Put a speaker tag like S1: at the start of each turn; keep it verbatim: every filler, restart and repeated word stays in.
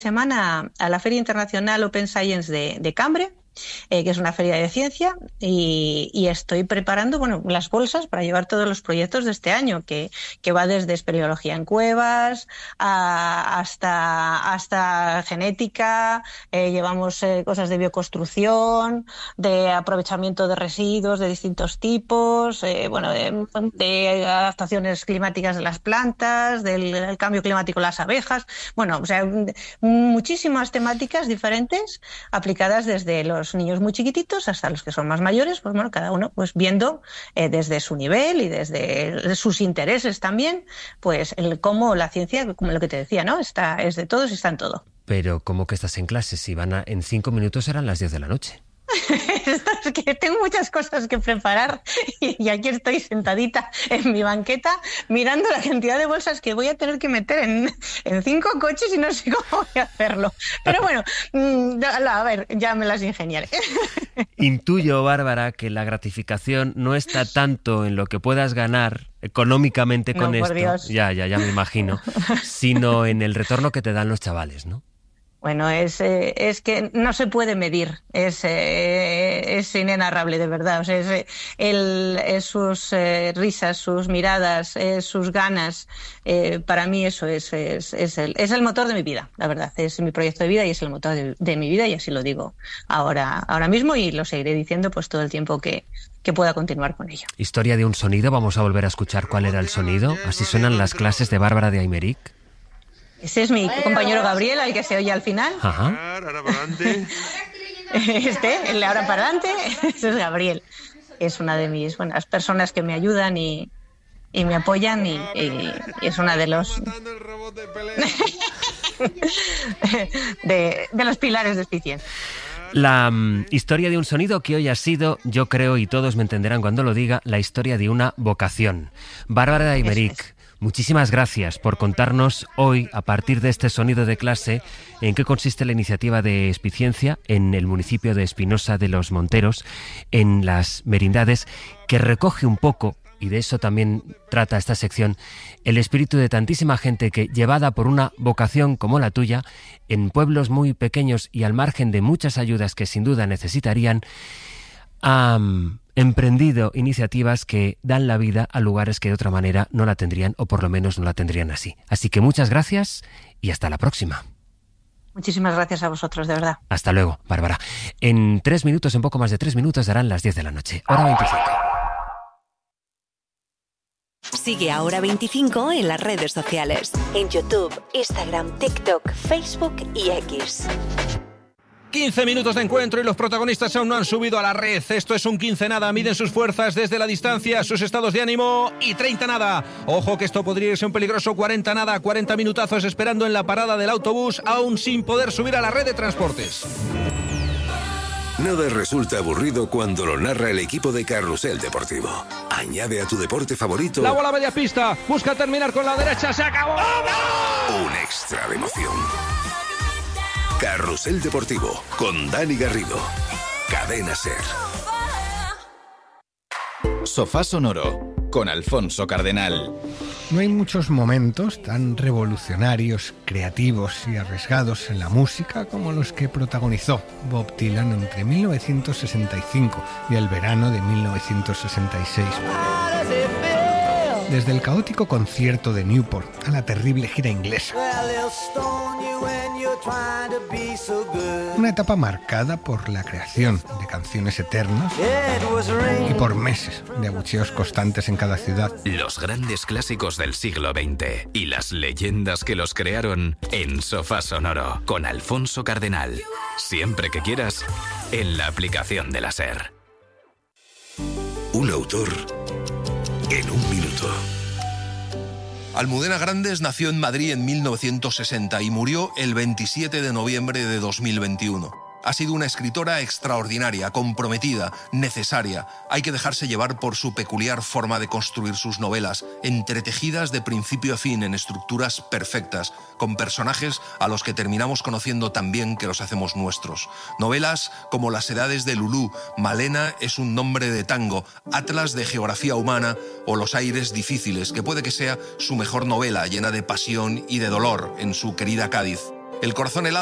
S1: semana a la Feria Internacional Open Science de, de Cambre, eh, que es una feria de ciencia, y, y estoy preparando, bueno, las bolsas para llevar todos los proyectos de este año, que, que va desde espeleología en cuevas a, hasta, hasta genética, eh, llevamos eh, cosas de bioconstrucción, de aprovechamiento de residuos de distintos tipos, eh, bueno, de, de adaptaciones climáticas de las plantas, del, del cambio climático de las abejas, bueno, o sea, muchísimas temáticas diferentes aplicadas desde los niños muy chiquititos hasta los que son más mayores, pues bueno, cada uno pues viendo eh, desde su nivel y desde sus intereses también, pues el cómo la ciencia, como lo que te decía, ¿no? Está, es de todos y está en todo.
S2: Pero ¿cómo que estás en clase? Si van a, en cinco minutos eran las diez de la noche.
S1: Es que tengo muchas cosas que preparar y aquí estoy sentadita en mi banqueta mirando la cantidad de bolsas que voy a tener que meter en, en cinco coches y no sé cómo voy a hacerlo. Pero bueno, a ver, ya me las ingeniaré.
S2: Intuyo, Bárbara, que la gratificación no está tanto en lo que puedas ganar económicamente con
S1: no,
S2: esto,
S1: por Dios.
S2: ya, ya, ya me imagino, sino en el retorno que te dan los chavales, ¿no?
S1: Bueno, es, eh, es que no se puede medir, es, eh, es inenarrable, de verdad. O sea, es, el, es sus eh, risas, sus miradas, es sus ganas. Eh, para mí eso es, es, es, el, es el motor de mi vida, la verdad. Es mi proyecto de vida y es el motor de, de mi vida, y así lo digo ahora, ahora mismo, y lo seguiré diciendo pues todo el tiempo que, que pueda continuar con ello.
S2: Historia de un sonido, vamos a volver a escuchar cuál era el sonido. Así suenan las clases de Bárbara de Aymeric.
S1: Ese es mi compañero Gabriel, al que se oye al final.
S2: Ajá.
S3: Ahora para adelante.
S1: Este, el de ahora para adelante, ese es Gabriel. Es una de mis buenas personas que me ayudan y, y me apoyan, y, y, y es una de los de, de los pilares de Spicien.
S2: La um, historia de un sonido que hoy ha sido, yo creo, y todos me entenderán cuando lo diga, la historia de una vocación. Bárbara de Aymeric, muchísimas gracias por contarnos hoy, a partir de este sonido de clase, en qué consiste la iniciativa de Spiciencia en el municipio de Espinosa de los Monteros, en las merindades, que recoge un poco, y de eso también trata esta sección, el espíritu de tantísima gente que, llevada por una vocación como la tuya, en pueblos muy pequeños y al margen de muchas ayudas que sin duda necesitarían, han emprendido iniciativas que dan la vida a lugares que de otra manera no la tendrían, o por lo menos no la tendrían así. Así que muchas gracias y hasta la próxima.
S1: Muchísimas gracias a vosotros, de verdad.
S2: Hasta luego, Bárbara. En tres minutos, en poco más de tres minutos, darán las diez de la noche. Hora veinticinco.
S4: Sigue a Hora veinticinco en las redes sociales. En YouTube, Instagram, TikTok, Facebook y X.
S5: quince minutos de encuentro y los protagonistas aún no han subido a la red. Esto es un quince nada. Miden sus fuerzas desde la distancia, sus estados de ánimo, y treinta nada. Ojo que esto podría irse un peligroso cuarenta nada. cuarenta minutazos esperando en la parada del autobús, aún sin poder subir a la red de transportes.
S6: Nada resulta aburrido cuando lo narra el equipo de Carrusel Deportivo. Añade a tu deporte favorito
S5: La bola a media pista, busca terminar con la derecha, se acabó.
S6: un extra de emoción. Carrusel Deportivo con Dani Garrido. Cadena Ser.
S7: Sofá Sonoro con Alfonso Cardenal.
S8: No hay muchos momentos tan revolucionarios, creativos y arriesgados en la música como los que protagonizó Bob Dylan entre mil novecientos sesenta y cinco y el verano de mil novecientos sesenta y seis. Desde el caótico concierto de Newport a la terrible gira inglesa. Una etapa marcada por la creación de canciones eternas y por meses de abucheos constantes en cada ciudad.
S7: Los grandes clásicos del siglo veinte y las leyendas que los crearon en Sofá Sonoro con Alfonso Cardenal. Siempre que quieras, en la aplicación de la SER.
S6: Un autor en un minuto.
S9: Almudena Grandes nació en Madrid en mil novecientos sesenta y murió el veintisiete de noviembre de dos mil veintiuno. Ha sido una escritora extraordinaria, comprometida, necesaria. Hay que dejarse llevar por su peculiar forma de construir sus novelas, entretejidas de principio a fin en estructuras perfectas, con personajes a los que terminamos conociendo tan bien que los hacemos nuestros. Novelas como Las edades de Lulú, Malena es un nombre de tango, Atlas de geografía humana o Los aires difíciles, que puede que sea su mejor novela, llena de pasión y de dolor en su querida Cádiz. El corazón helado